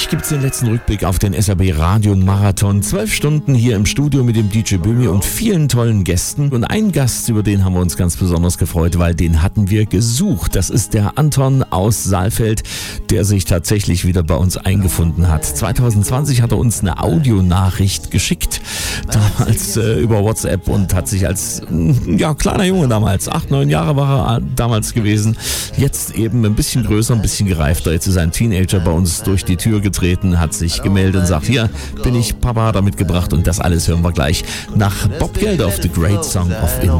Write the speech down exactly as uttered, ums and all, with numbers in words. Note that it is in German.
Gleich gibt's den letzten Rückblick auf den S R B Radio Marathon. Zwölf Stunden hier im Studio mit dem D J Böhmi und vielen tollen Gästen. Und einen Gast, über den haben wir uns ganz besonders gefreut, weil den hatten wir gesucht. Das ist der Anton aus Saalfeld, der sich tatsächlich wieder bei uns eingefunden hat. zwanzig zwanzig hat er uns eine Audionachricht geschickt, damals äh, über WhatsApp, und hat sich als ja, kleiner Junge damals, acht, neun Jahre war er damals gewesen, jetzt eben ein bisschen größer, ein bisschen gereifter. Jetzt ist ein Teenager bei uns durch die Tür getreten, hat sich gemeldet und sagt, hier bin ich, Papa hat er mitgebracht, und das alles hören wir gleich nach Bob Geldof, The Great Song of